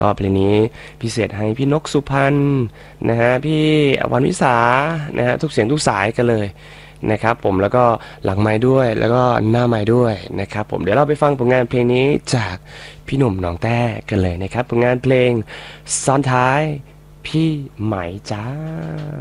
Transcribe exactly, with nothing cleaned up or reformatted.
ก็เพลงนี้พิเศษให้พี่นกสุพรรณนะฮะพี่วันวิสานะฮะทุกเสียงทุกสายกันเลยนะครับผมแล้วก็หลังไม้ด้วยแล้วก็หน้าไม้ด้วยนะครับผมเดี๋ยวเราไปฟังผลงานเพลงนี้จากพี่หนุ่มหนองแต้กันเลยนะครับผลงานเพลงซ้อนท้ายพี่ไหมจ้า